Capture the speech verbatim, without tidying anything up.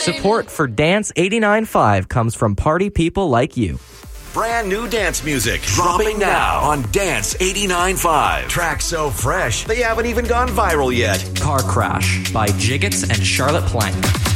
Support for Dance eighty-nine point five comes from party people like you. Brand new dance music dropping now on Dance eighty-nine point five. Tracks so fresh, they haven't even gone viral yet. Car Crash by Jiggets and Charlotte Plank.